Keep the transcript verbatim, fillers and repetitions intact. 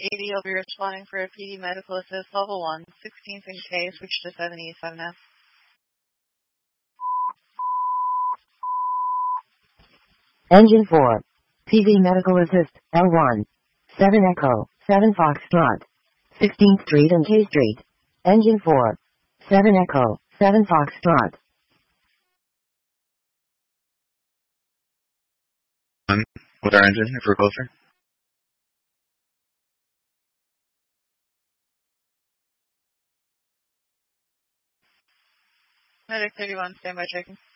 eighty, you'll be responding for a P D medical assist level one, sixteenth in K, switch to seventy-seven F. Engine four. P D medical assist, L one. seven Echo, seven Foxtrot. sixteenth Street and K Street. Engine four. seven Echo, seven Foxtrot. Um, with our engine, if we're closer. Medic thirty-one, standby checking.